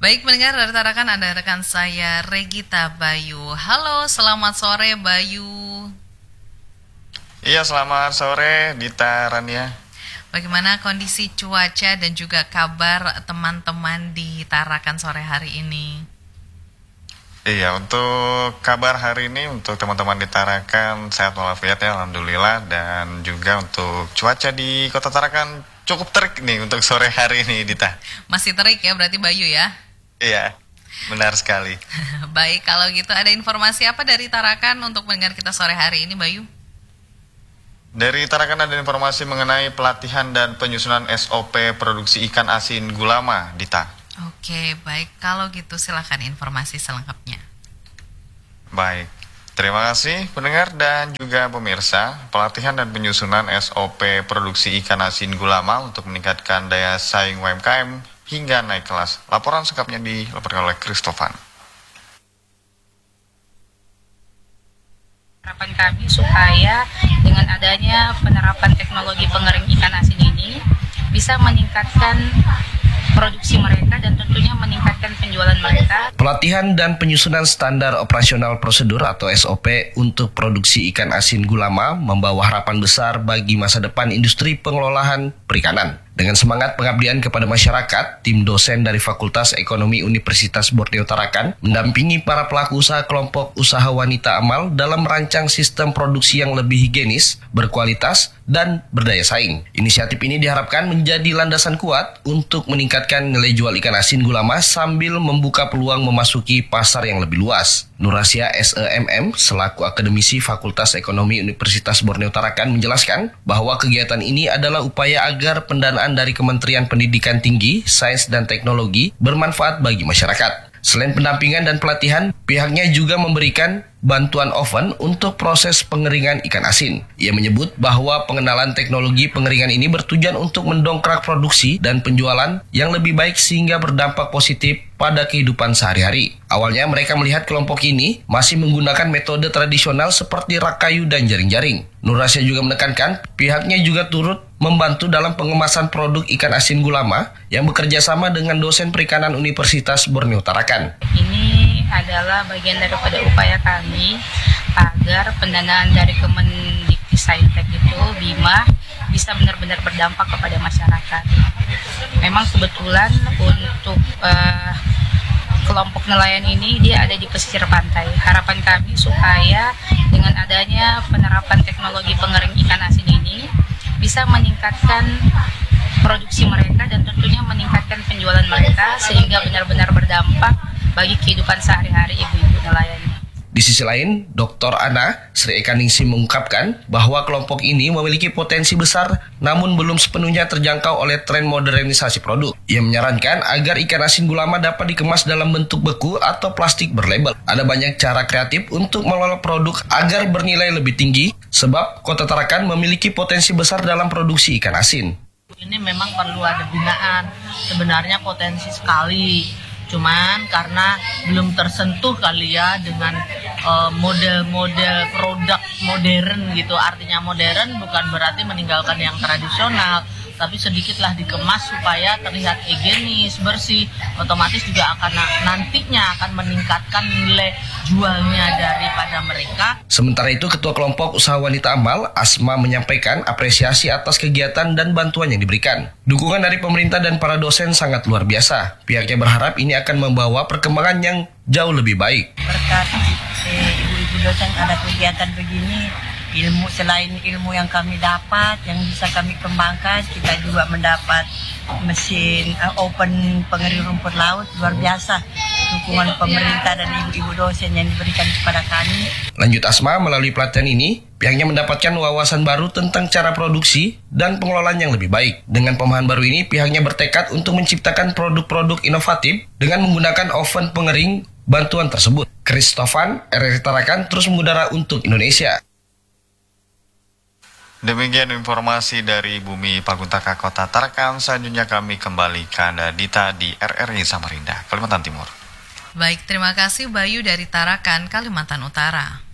Baik, pendengar dari Tarakan, ada rekan saya Regita Bayu. Halo, selamat sore Bayu. Iya, selamat sore Dita Rania. Bagaimana kondisi cuaca dan juga kabar teman-teman di Tarakan sore hari ini? Iya, untuk kabar hari ini untuk teman-teman di Tarakan sehat walafiat ya, alhamdulillah. Dan juga untuk cuaca di Kota Tarakan cukup terik nih untuk sore hari ini, Dita. Masih terik ya berarti Bayu ya? Iya, benar sekali. Baik, kalau gitu ada informasi apa dari Tarakan untuk pendengar kita sore hari ini, Bayu? Dari Tarakan ada informasi mengenai pelatihan dan penyusunan SOP produksi ikan asin gulama, Dita. Oke, baik. Kalau gitu silakan informasi selengkapnya. Baik, terima kasih pendengar dan juga pemirsa. Pelatihan dan penyusunan SOP produksi ikan asin gulama untuk meningkatkan daya saing UMKM hingga naik kelas. Laporan selengkapnya dilaporkan oleh Christofan. Harapan kami supaya dengan adanya penerapan teknologi pengering ikan asin ini bisa meningkatkan produksi mereka dan tentunya meningkatkan penjualan mereka. Pelatihan dan penyusunan standar operasional prosedur atau SOP untuk produksi ikan asin gulama membawa harapan besar bagi masa depan industri pengelolaan perikanan. Dengan semangat pengabdian kepada masyarakat, tim dosen dari Fakultas Ekonomi Universitas Borneo Tarakan mendampingi para pelaku usaha kelompok usaha wanita amal dalam merancang sistem produksi yang lebih higienis, berkualitas, dan berdaya saing. Inisiatif ini diharapkan menjadi landasan kuat untuk meningkatkan nilai jual ikan asin gulama sambil membuka peluang memasuki pasar yang lebih luas. Nurasya SEMM selaku akademisi Fakultas Ekonomi Universitas Borneo Tarakan menjelaskan bahwa kegiatan ini adalah upaya agar pendanaan dari Kementerian Pendidikan Tinggi, Sains dan Teknologi bermanfaat bagi masyarakat. Selain pendampingan dan pelatihan, pihaknya juga memberikan bantuan oven untuk proses pengeringan ikan asin. Ia menyebut bahwa pengenalan teknologi pengeringan ini bertujuan untuk mendongkrak produksi dan penjualan yang lebih baik sehingga berdampak positif pada kehidupan sehari-hari. Awalnya mereka melihat kelompok ini masih menggunakan metode tradisional seperti rak kayu dan jaring-jaring. Nurasya juga menekankan pihaknya juga turut membantu dalam pengemasan produk ikan asin gulama yang bekerja sama dengan dosen perikanan Universitas Borneo Tarakan. Ini adalah bagian daripada upaya kami agar pendanaan dari Kemendikbudristek itu BIMA bisa benar-benar berdampak kepada masyarakat. Memang kebetulan untuk kelompok nelayan ini dia ada di pesisir pantai. Harapan kami supaya dengan adanya penerapan teknologi pengering ikan asin ini bisa meningkatkan produksi mereka dan tentunya meningkatkan penjualan mereka sehingga benar-benar berdampak bagi kehidupan sehari-hari ibu-ibu nelayan. Di sisi lain, Dr. Ana Sri Eka Ningsih mengungkapkan bahwa kelompok ini memiliki potensi besar namun belum sepenuhnya terjangkau oleh tren modernisasi produk. Ia menyarankan agar ikan asin gulama dapat dikemas dalam bentuk beku atau plastik berlabel. Ada banyak cara kreatif untuk mengelola produk agar bernilai lebih tinggi sebab Kota Tarakan memiliki potensi besar dalam produksi ikan asin. Ini memang perlu ada binaan, sebenarnya potensi sekali. Cuman karena belum tersentuh kali ya dengan model-model produk modern gitu. Artinya modern bukan berarti meninggalkan yang tradisional, tapi sedikitlah dikemas supaya terlihat higienis, bersih. Otomatis juga akan nantinya akan meningkatkan nilai jualnya daripada mereka. Sementara itu, Ketua Kelompok Usaha Wanita Amal, Asma, menyampaikan apresiasi atas kegiatan dan bantuan yang diberikan. Dukungan dari pemerintah dan para dosen sangat luar biasa. Pihaknya berharap ini akan membawa perkembangan yang jauh lebih baik. Berkat ibu-ibu dosen ada kegiatan begini, selain ilmu yang kami dapat, yang bisa kami kembangkan, kita juga mendapat mesin open pengering rumput laut, luar biasa. Dukungan pemerintah dan ibu-ibu dosen yang diberikan kepada kami. Lanjut Asma, melalui pelatihan ini, pihaknya mendapatkan wawasan baru tentang cara produksi dan pengelolaan yang lebih baik. Dengan pemahaman baru ini, pihaknya bertekad untuk menciptakan produk-produk inovatif dengan menggunakan oven pengering bantuan tersebut. Christofan, RRI Tarakan, terus mengudara untuk Indonesia. Demikian informasi dari Bumi Paguntaka Kota Tarakan. Selanjutnya kami kembali ke Anda Dita di RRI Samarinda, Kalimantan Timur. Baik, terima kasih Bayu dari Tarakan, Kalimantan Utara.